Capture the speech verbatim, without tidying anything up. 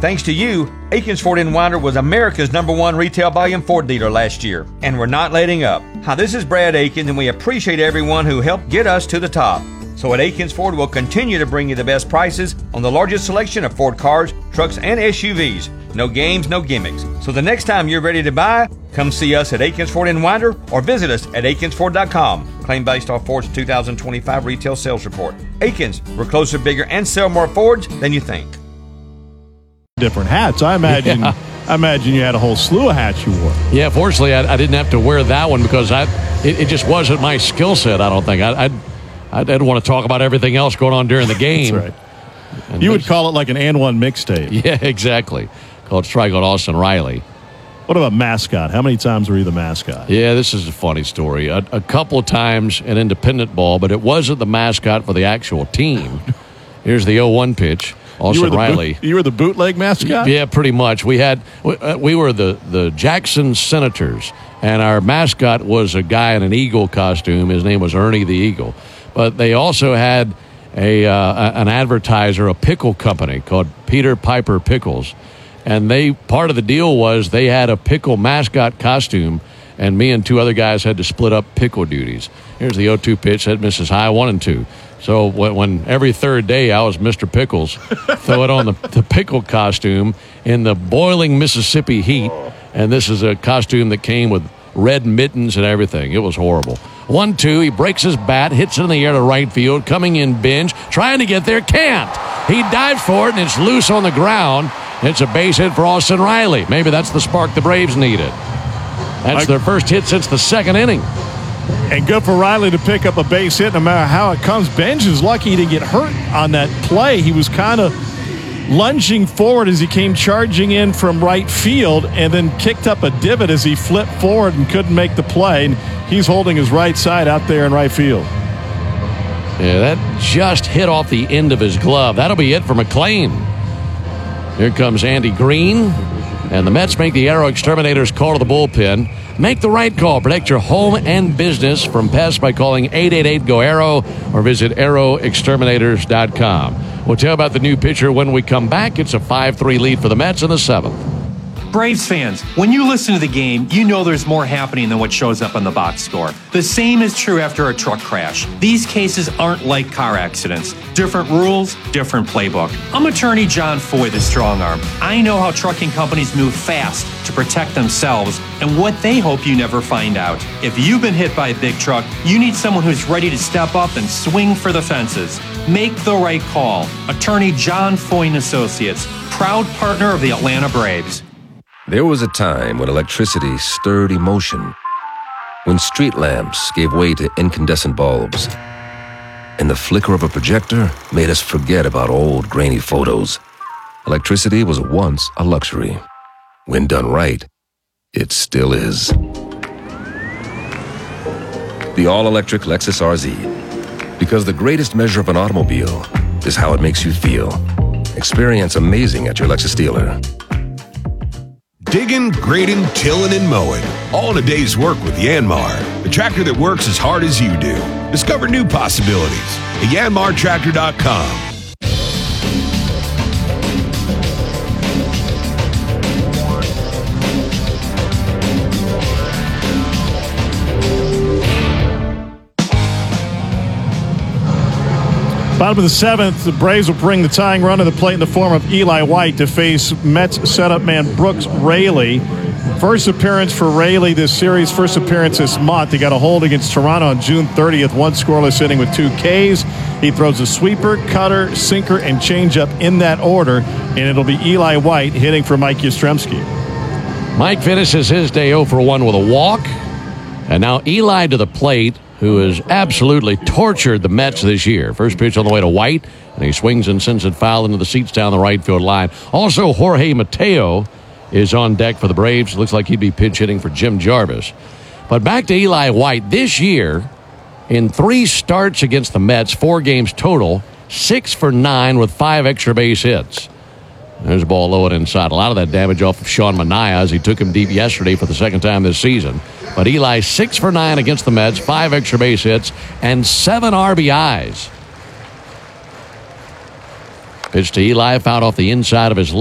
Thanks to you, Aikens Ford in Winder was America's number one retail volume Ford dealer last year, and we're not letting up. Hi, this is Brad Aikens, and we appreciate everyone who helped get us to the top. So at Aikens Ford, we'll continue to bring you the best prices on the largest selection of Ford cars, trucks, and S U Vs. No games, no gimmicks. So the next time you're ready to buy, come see us at Aikens Ford in Winder or visit us at Aikens Ford dot com. Claim based off Ford's two thousand twenty-five retail sales report. Aikens, we're closer, bigger, and sell more Fords than you think. Different hats. I imagine yeah. I imagine you had a whole slew of hats you wore. Yeah, fortunately, I, I didn't have to wear that one because I it, it just wasn't my skill set, I don't think. I, I'd, I didn't want to talk about everything else going on during the game. That's right. And you would call it like an and one mixtape. Yeah, exactly. Called Strike on Austin Riley. What about mascot? How many times were you the mascot? Yeah, this is a funny story. A, a couple of times in independent ball, but it wasn't the mascot for the actual team. Here's the oh one pitch. Austin you Riley. Boot, you were the bootleg mascot? Yeah, pretty much. We had we, uh, we were the, the Jackson Senators, and our mascot was a guy in an eagle costume. His name was Ernie the Eagle. But they also had a uh, an advertiser, a pickle company called Peter Piper Pickles. And they part of the deal was they had a pickle mascot costume, and me and two other guys had to split up pickle duties. Here's the oh two pitch that misses high, one and two. So when, when every third day I was Mister Pickles, throw it on the, the pickle costume in the boiling Mississippi heat, and this is a costume that came with red mittens and everything. It was horrible. one two, he breaks his bat, hits it in the air to right field, coming in binge, trying to get there, can't. He dives for it, and it's loose on the ground. It's a base hit for Austin Riley. Maybe that's the spark the Braves needed. That's their first hit since the second inning. And good for Riley to pick up a base hit no matter how it comes. Benj is lucky he didn't get hurt on that play. He was kind of lunging forward as he came charging in from right field and then kicked up a divot as he flipped forward and couldn't make the play. And he's holding his right side out there in right field. Yeah, that just hit off the end of his glove. That'll be it for McLean. Here comes Andy Green. And the Mets make the Aero Exterminators call to the bullpen. Make the right call. Protect your home and business from pests by calling eight eight eight, G O, AERO or visit aero exterminators dot com. We'll tell you about the new pitcher when we come back. It's a five three lead for the Mets in the seventh. Braves fans, when you listen to the game, you know there's more happening than what shows up on the box score. The same is true after a truck crash. These cases aren't like car accidents. Different rules, different playbook. I'm attorney John Foy, the strong arm. I know how trucking companies move fast to protect themselves and what they hope you never find out. If you've been hit by a big truck, you need someone who's ready to step up and swing for the fences. Make the right call. Attorney John Foy and Associates, proud partner of the Atlanta Braves. There was a time when electricity stirred emotion, when street lamps gave way to incandescent bulbs, and the flicker of a projector made us forget about old grainy photos. Electricity was once a luxury. When done right, it still is. The all-electric Lexus R Z. Because the greatest measure of an automobile is how it makes you feel. Experience amazing at your Lexus dealer. Digging, grading, tilling, and mowing. All in a day's work with Yanmar, the tractor that works as hard as you do. Discover new possibilities at yanmar tractor dot com. Bottom of the seventh, the Braves will bring the tying run to the plate in the form of Eli White to face Mets setup man Brooks Raley. First appearance for Raley this series, first appearance this month. He got a hold against Toronto on June thirtieth, one scoreless inning with two Ks. He throws a sweeper, cutter, sinker, and changeup in that order, and it'll be Eli White hitting for Mike Yastrzemski. Mike finishes his day oh for one with a walk, and now Eli to the plate, who has absolutely tortured the Mets this year. First pitch on the way to White, and he swings and sends it foul into the seats down the right field line. Also, Jorge Mateo is on deck for the Braves. Looks like he'd be pinch hitting for Jim Jarvis. But back to Eli White. This year, in three starts against the Mets, four games total, six for nine with five extra base hits. There's a ball low and inside. A lot of that damage off of Sean Manaea as he took him deep yesterday for the second time this season. But Eli, six for nine against the Mets, five extra base hits, and seven R B Is. Pitch to Eli, fouled off the inside of his